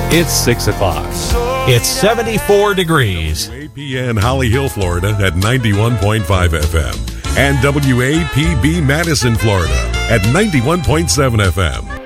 It's 6 o'clock. It's 74 degrees. WAPN Holly Hill, Florida at 91.5 FM. And WAPB Madison, Florida at 91.7 FM.